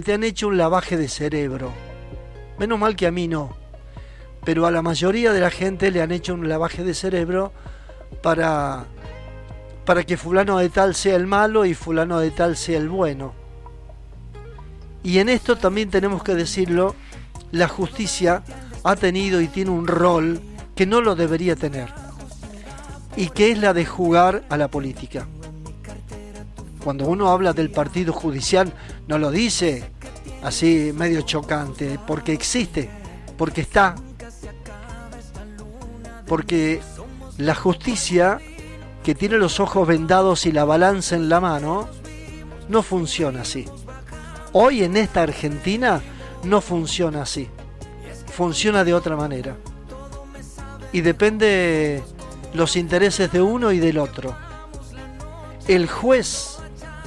te han hecho un lavaje de cerebro. Menos mal que a mí no, pero a la mayoría de la gente le han hecho un lavaje de cerebro para que fulano de tal sea el malo y fulano de tal sea el bueno. Y en esto también tenemos que decirlo, la justicia ha tenido y tiene un rol que no lo debería tener, y que es la de jugar a la política. Cuando uno habla del partido judicial, no lo dice así medio chocante, porque existe, porque está. Porque la justicia, que tiene los ojos vendados y la balanza en la mano, no funciona así. Hoy en esta Argentina no funciona así. Funciona de otra manera. Y depende los intereses de uno y del otro. El juez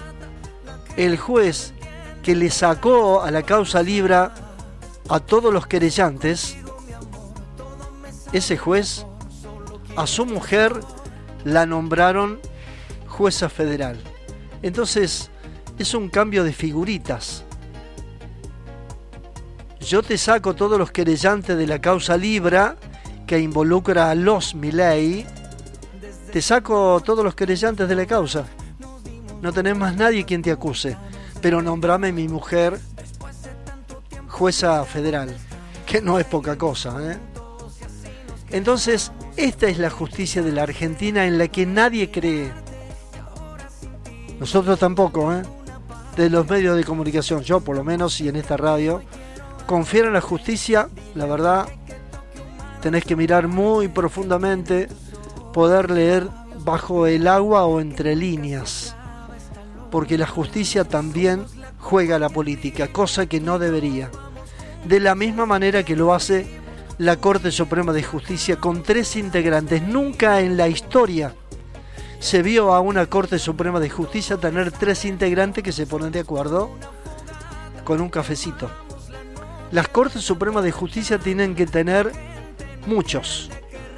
que le sacó a la causa Libra a todos los querellantes, ese juez, a su mujer la nombraron jueza federal. Entonces es un cambio de figuritas. Yo te saco todos los querellantes de la causa Libra, que involucra a los Milei, te saco todos los querellantes de la causa. No tenés más nadie quien te acuse, pero nombrame mi mujer jueza federal, que no es poca cosa, ¿eh? Entonces, esta es la justicia de la Argentina, en la que nadie cree. Nosotros tampoco, ¿eh? De los medios de comunicación, yo por lo menos, y en esta radio, confiar en la justicia, la verdad, tenés que mirar muy profundamente, poder leer bajo el agua o entre líneas, porque la justicia también juega a la política, cosa que no debería. De la misma manera que lo hace la Corte Suprema de Justicia con 3 integrantes. Nunca en la historia se vio a una Corte Suprema de Justicia tener 3 integrantes que se ponen de acuerdo con un cafecito. Las Cortes Supremas de Justicia tienen que tener muchos,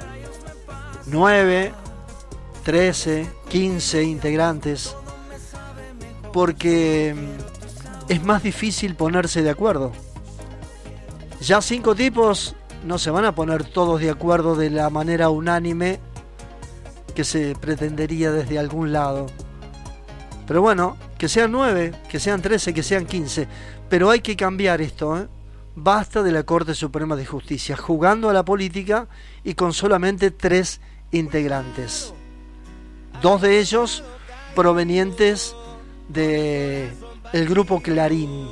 9, 13, 15 integrantes, porque es más difícil ponerse de acuerdo. Ya 5 tipos no se van a poner todos de acuerdo de la manera unánime que se pretendería desde algún lado. Pero bueno, que sean 9, que sean 13, que sean 15. Pero hay que cambiar esto, ¿eh? Basta de la Corte Suprema de Justicia jugando a la política y con solamente 3 integrantes. 2 de ellos provenientes de el grupo Clarín,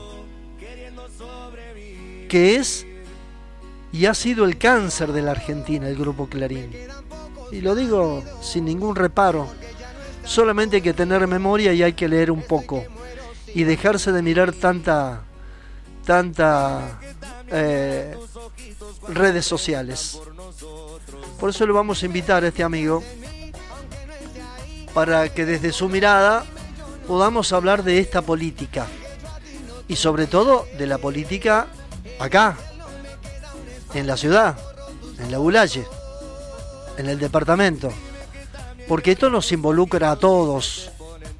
que es y ha sido el cáncer de la Argentina, el grupo Clarín. Y lo digo sin ningún reparo. Solamente hay que tener memoria y hay que leer un poco y dejarse de mirar tanta redes sociales. Por eso lo vamos a invitar a este amigo para que desde su mirada podamos hablar de esta política y sobre todo de la política acá, en la ciudad, en la Bulaye, en el departamento, porque esto nos involucra a todos.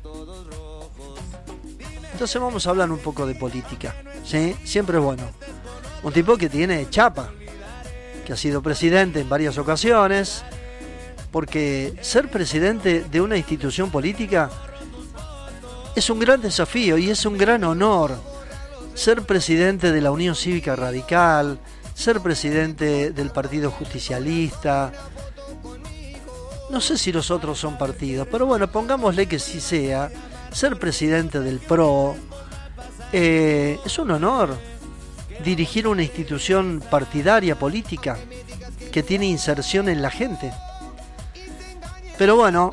Entonces vamos a hablar un poco de política, ¿sí? Siempre es bueno. Un tipo que tiene chapa, que ha sido presidente en varias ocasiones, porque ser presidente de una institución política es un gran desafío y es un gran honor. Ser presidente de la Unión Cívica Radical, ser presidente del Partido Justicialista, no sé si los otros son partidos, pero bueno, pongámosle que sí sea, ser presidente del PRO, es un honor. Dirigir una institución partidaria, política, que tiene inserción en la gente. Pero bueno,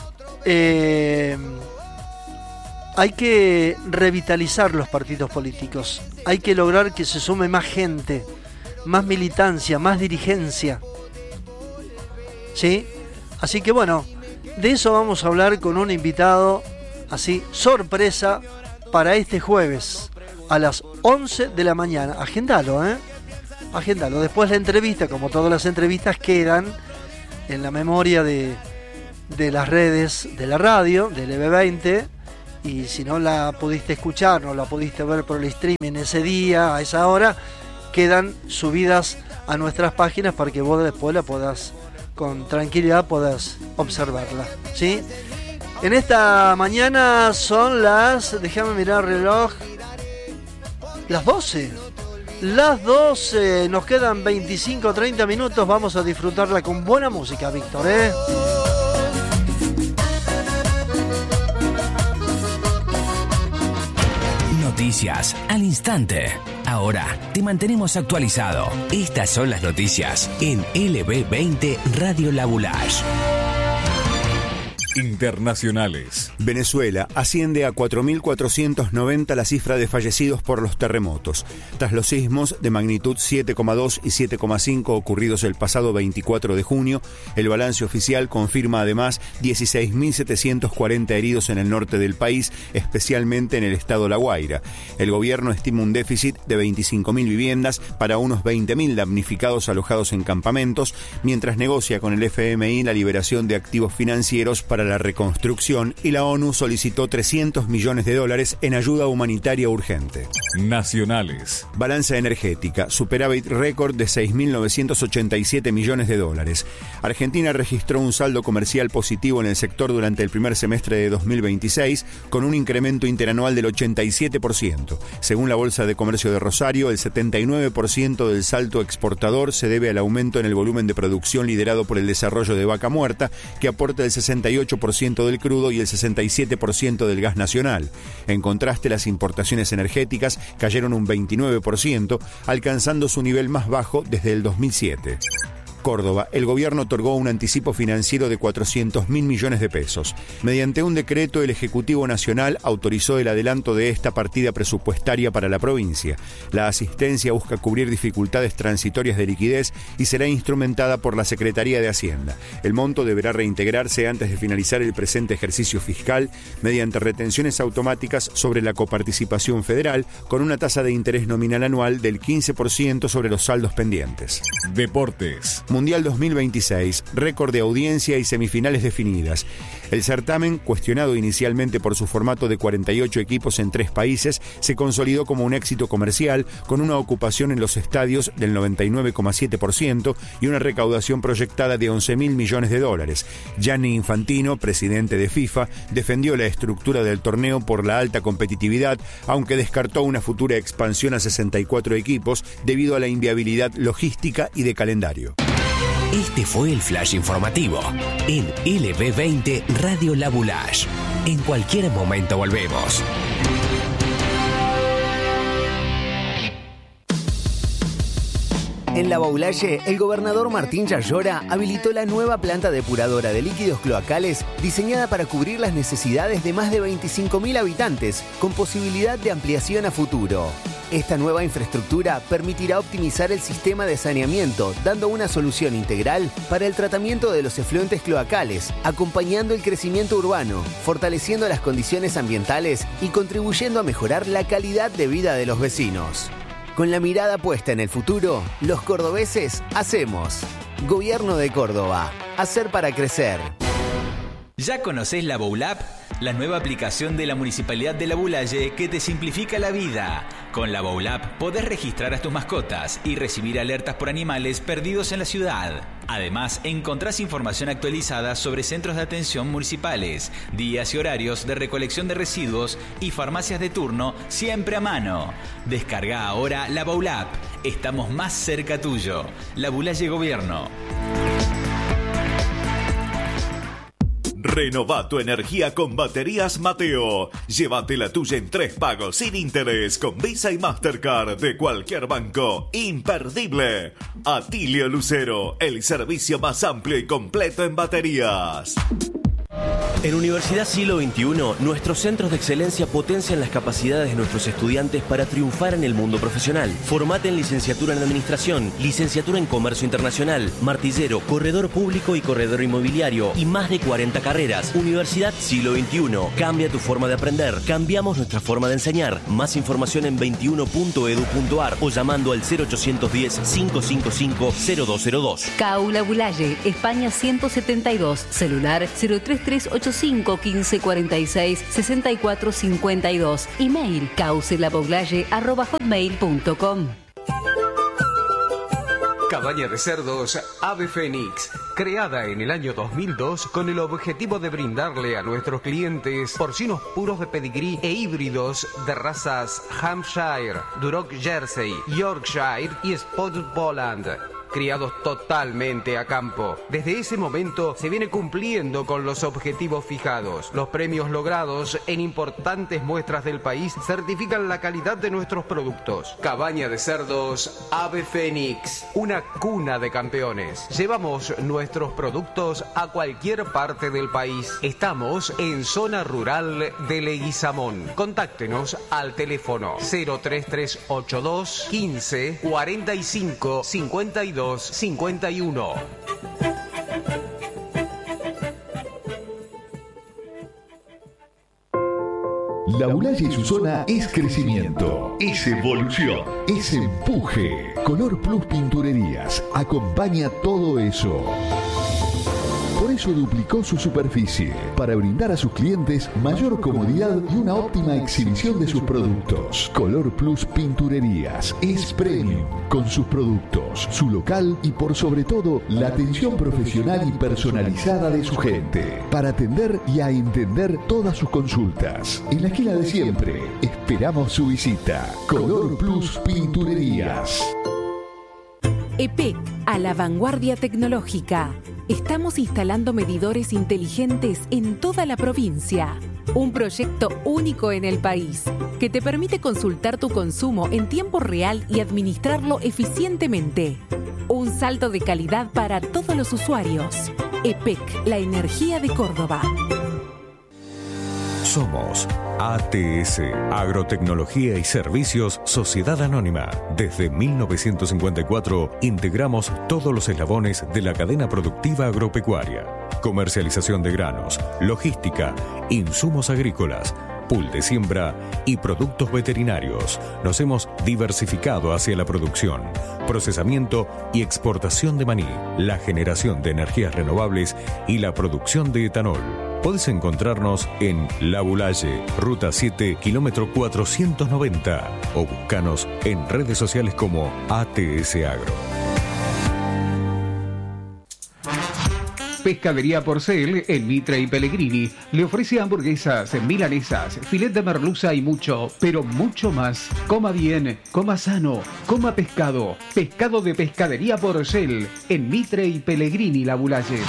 hay que revitalizar los partidos políticos. Hay que lograr que se sume más gente, más militancia, más dirigencia. ¿Sí? Así que bueno, de eso vamos a hablar con un invitado así, sorpresa, para este jueves a las 11 de la mañana. Agéndalo, Agéndalo. Después la entrevista, como todas las entrevistas, quedan en la memoria de las redes de la radio, del EB20, y si no la pudiste escuchar, no la pudiste ver por el streaming ese día, a esa hora, quedan subidas a nuestras páginas para que vos después la puedas, con tranquilidad, puedas observarla, ¿sí? En esta mañana son déjame mirar el reloj, las 12. Las 12, nos quedan 25 o 30 minutos, vamos a disfrutarla con buena música, Víctor, ¿eh? Noticias al instante. Ahora te mantenemos actualizado. Estas son las noticias en LB20 Radio La Boulage. Internacionales. Venezuela asciende a 4.490 la cifra de fallecidos por los terremotos. Tras los sismos de magnitud 7,2 y 7,5 ocurridos el pasado 24 de junio, el balance oficial confirma además 16.740 heridos en el norte del país, especialmente en el estado La Guaira. El gobierno estima un déficit de 25.000 viviendas para unos 20.000 damnificados alojados en campamentos, mientras negocia con el FMI la liberación de activos financieros para la reconstrucción, y la ONU solicitó $300 millones en ayuda humanitaria urgente. Nacionales. Balanza energética, superávit récord de $6.987 millones. Argentina registró un saldo comercial positivo en el sector durante el primer semestre de 2026, con un incremento interanual del 87%. Según la Bolsa de Comercio de Rosario, el 79% del saldo exportador se debe al aumento en el volumen de producción liderado por el desarrollo de Vaca Muerta, que aporta el 68% del crudo y el 67% del gas nacional. En contraste, las importaciones energéticas cayeron un 29%, alcanzando su nivel más bajo desde el 2007. Córdoba, el gobierno otorgó un anticipo financiero de 400.000 millones de pesos. Mediante un decreto, el Ejecutivo Nacional autorizó el adelanto de esta partida presupuestaria para la provincia. La asistencia busca cubrir dificultades transitorias de liquidez y será instrumentada por la Secretaría de Hacienda. El monto deberá reintegrarse antes de finalizar el presente ejercicio fiscal mediante retenciones automáticas sobre la coparticipación federal, con una tasa de interés nominal anual del 15% sobre los saldos pendientes. Deportes. Mundial 2026, récord de audiencia y semifinales definidas. El certamen, cuestionado inicialmente por su formato de 48 equipos en 3 países, se consolidó como un éxito comercial, con una ocupación en los estadios del 99,7% y una recaudación proyectada de $11.000 millones. Gianni Infantino, presidente de FIFA, defendió la estructura del torneo por la alta competitividad, aunque descartó una futura expansión a 64 equipos debido a la inviabilidad logística y de calendario. Este fue el flash informativo en LB20 Radio La Boulage. En cualquier momento volvemos. En La Boulaye, el gobernador Martín Yayora habilitó la nueva planta depuradora de líquidos cloacales diseñada para cubrir las necesidades de más de 25.000 habitantes, con posibilidad de ampliación a futuro. Esta nueva infraestructura permitirá optimizar el sistema de saneamiento, dando una solución integral para el tratamiento de los efluentes cloacales, acompañando el crecimiento urbano, fortaleciendo las condiciones ambientales y contribuyendo a mejorar la calidad de vida de los vecinos. Con la mirada puesta en el futuro, los cordobeses hacemos. Gobierno de Córdoba. Hacer para crecer. ¿Ya conocés la Boulap? La nueva aplicación de la Municipalidad de La Boulaye que te simplifica la vida. Con la Boulap podés registrar a tus mascotas y recibir alertas por animales perdidos en la ciudad. Además, encontrás información actualizada sobre centros de atención municipales, días y horarios de recolección de residuos y farmacias de turno siempre a mano. Descarga ahora la Boulap. Estamos más cerca tuyo. La Boulaye Gobierno. Renová tu energía con Baterías Mateo. Llévate la tuya en 3 pagos sin interés con Visa y Mastercard de cualquier banco. Imperdible. Atilio Lucero, el servicio más amplio y completo en baterías. En Universidad Siglo XXI, nuestros centros de excelencia potencian las capacidades de nuestros estudiantes para triunfar en el mundo profesional. Formate en licenciatura en Administración, licenciatura en Comercio Internacional, martillero, corredor público y corredor inmobiliario y más de 40 carreras. Universidad Siglo XXI. Cambia tu forma de aprender. Cambiamos nuestra forma de enseñar. Más información en 21.edu.ar o llamando al 0810-555-0202. CAU La Boulaye, España 172, celular 03 3385 1546 6452. Email caucelaboullaye@hotmail.com. Cabaña de cerdos Ave Fénix, creada en el año 2002 con el objetivo de brindarle a nuestros clientes porcinos puros de pedigrí e híbridos de razas Hampshire, Duroc Jersey, Yorkshire y Spotted Poland, criados totalmente a campo. Desde ese momento se viene cumpliendo con los objetivos fijados. Los premios logrados en importantes muestras del país certifican la calidad de nuestros productos. Cabaña de cerdos Ave Fénix, una cuna de campeones. Llevamos nuestros productos a cualquier parte del país. Estamos en zona rural de Leguizamón. Contáctenos al teléfono 03382 15 45 52 51. La Boulaye y su zona es crecimiento, es evolución, es empuje. Color Plus Pinturerías acompaña todo eso. Por eso duplicó su superficie, para brindar a sus clientes mayor comodidad y una óptima exhibición de sus productos. Color Plus Pinturerías es premium, con sus productos, su local y por sobre todo la atención profesional y personalizada de su gente, para atender y a entender todas sus consultas. En la esquina de siempre, esperamos su visita. Color Plus Pinturerías. EPEC, a la vanguardia tecnológica. Estamos instalando medidores inteligentes en toda la provincia. Un proyecto único en el país que te permite consultar tu consumo en tiempo real y administrarlo eficientemente. Un salto de calidad para todos los usuarios. EPEC, la energía de Córdoba. Somos ATS, Agrotecnología y Servicios Sociedad Anónima. Desde 1954 integramos todos los eslabones de la cadena productiva agropecuaria. Comercialización de granos, logística, insumos agrícolas, pool de siembra y productos veterinarios. Nos hemos diversificado hacia la producción, procesamiento y exportación de maní, la generación de energías renovables y la producción de etanol. Podés encontrarnos en La Boulaye, Ruta 7, kilómetro 490 o búscanos en redes sociales como ATS Agro. Pescadería Porcel en Mitre y Pellegrini le ofrece hamburguesas, milanesas, filet de merluza y mucho, pero mucho más. Coma bien, coma sano, coma pescado. Pescado de Pescadería Porcel en Mitre y Pellegrini, La Boulaye.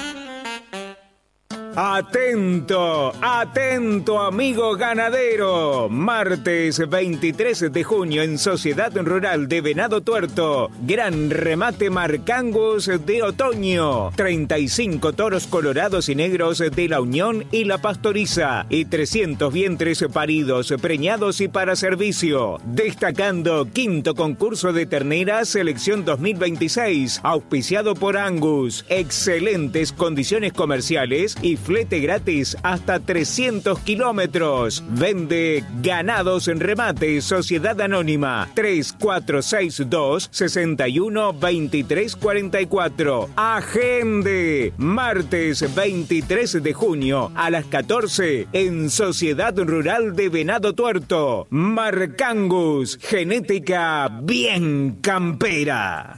Atento, atento amigo ganadero. Martes 23 de junio en Sociedad Rural de Venado Tuerto. Gran remate Marcangus de otoño. 35 toros colorados y negros de la Unión y la Pastoriza. Y 300 vientres paridos, preñados y para servicio. Destacando quinto concurso de terneras selección 2026. Auspiciado por Angus. Excelentes condiciones comerciales y flete gratis hasta 300 kilómetros. Vende Ganados en Remate, Sociedad Anónima. 3462 61 23 44. Agende. Martes 23 de junio a las 14 en Sociedad Rural de Venado Tuerto. Marcangus, genética bien campera.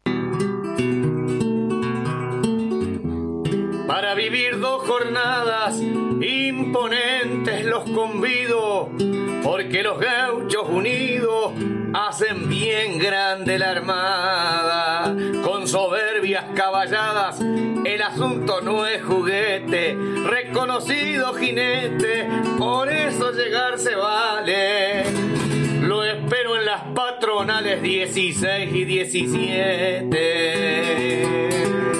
Para vivir 2 jornadas imponentes los convido, porque los gauchos unidos hacen bien grande la armada. Con soberbias caballadas el asunto no es juguete, reconocido jinete, por eso llegar se vale. Lo espero en las patronales 16 y 17.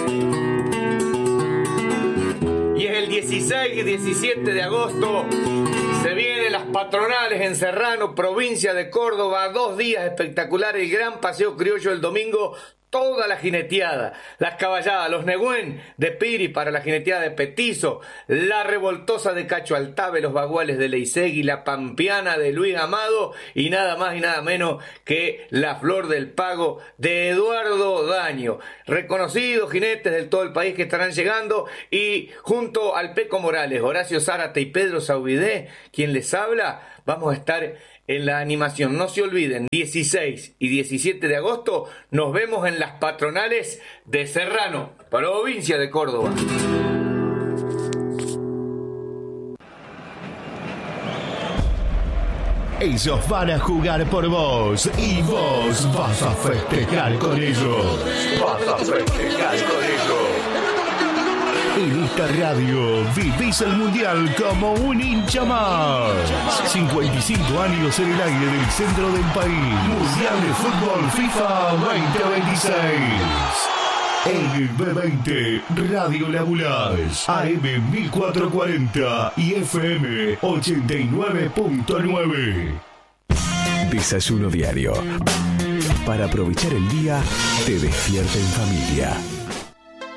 Y es el 16 y 17 de agosto, se vienen las patronales en Serrano, provincia de Córdoba, 2 días espectaculares, el gran paseo criollo el domingo, toda la jineteada, las caballadas, los negüen de Piri para la jineteada de Petizo, la revoltosa de Cacho Altave, los baguales de Leisegui, la pampeana de Luis Amado y nada más y nada menos que la Flor del Pago de Eduardo Daño. Reconocidos jinetes de todo el país que estarán llegando, y junto al Peco Morales, Horacio Zárate y Pedro Saubidé, quien les habla, vamos a estar en la animación. No se olviden, 16 y 17 de agosto nos vemos en las patronales de Serrano, provincia de Córdoba. Ellos van a jugar por vos y vos vas a festejar con ellos. Vas a festejar con ellos. En esta radio vivís el mundial como un hincha más. 55 años en el aire del centro del país. Mundial de Fútbol FIFA 2026. LB20 Radio Labulas, AM 1440 y FM 89.9. Desayuno diario. Para aprovechar el día, te despierta en familia.